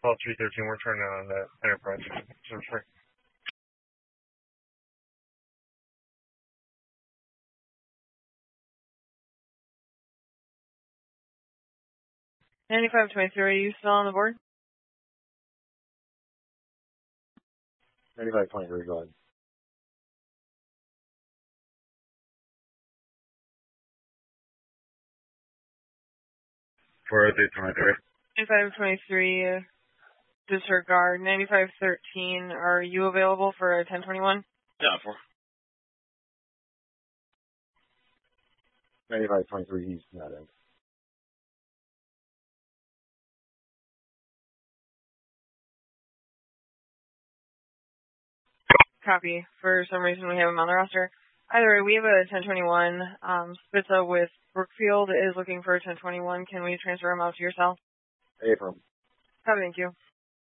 call 313. We're turning on the Enterprise. So free. $95.23, are you still on the board? $95.23, go ahead. For 95.23, disregard. 95.13, are you available for a 1021? Yeah, for 95.23, he's not in. Copy. For some reason, we have him on the roster. Either way, we have a 1021. Spitza with Brookfield is looking for a 1021. Can we transfer him out to yourself? April. Copy, thank you.